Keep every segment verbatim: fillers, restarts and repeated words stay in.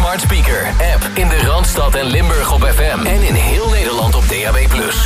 smart speaker. App in de Randstad en Limburg op F M. En in heel Nederland op D A B plus.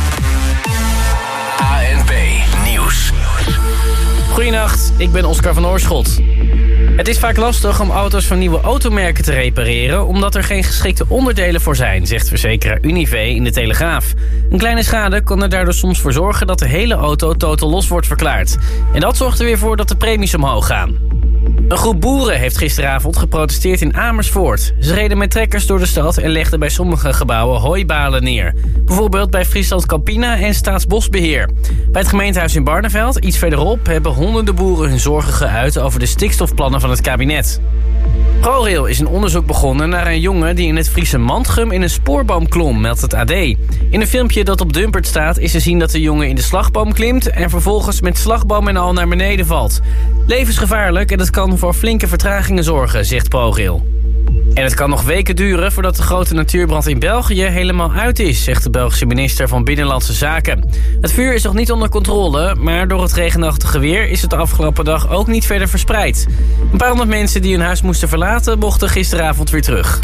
A N P Nieuws. Goedenacht, ik ben Oscar van Oorschot. Het is vaak lastig om auto's van nieuwe automerken te repareren, omdat er geen geschikte onderdelen voor zijn, zegt verzekeraar Unive in de Telegraaf. Een kleine schade kan er daardoor soms voor zorgen dat de hele auto totaal los wordt verklaard. En dat zorgt er weer voor dat de premies omhoog gaan. Een groep boeren heeft gisteravond geprotesteerd in Amersfoort. Ze reden met trekkers door de stad en legden bij sommige gebouwen hooibalen neer. Bijvoorbeeld bij Friesland Campina en Staatsbosbeheer. Bij het gemeentehuis in Barneveld, iets verderop, hebben honderden boeren hun zorgen geuit over de stikstofplannen van het kabinet. ProRail is een onderzoek begonnen naar een jongen die in het Friese Mantgum in een spoorboom klom, meldt het A D. In een filmpje dat op Dumpert staat is te zien dat de jongen in de slagboom klimt en vervolgens met slagboom en al naar beneden valt. Levensgevaarlijk en dat kan voor flinke vertragingen zorgen, zegt ProRail. En het kan nog weken duren voordat de grote natuurbrand in België helemaal uit is, zegt de Belgische minister van Binnenlandse Zaken. Het vuur is nog niet onder controle, maar door het regenachtige weer is het de afgelopen dag ook niet verder verspreid. Een paar honderd mensen die hun huis moesten verlaten mochten gisteravond weer terug.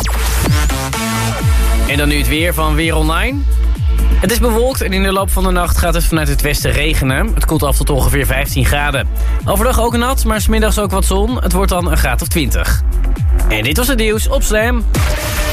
En dan nu het weer van Weer Online. Het is bewolkt en in de loop van de nacht gaat het vanuit het westen regenen. Het koelt af tot ongeveer vijftien graden. Overdag ook nat, maar 's middags ook wat zon. Het wordt dan een graad of twintig. En dit was het nieuws op Slam.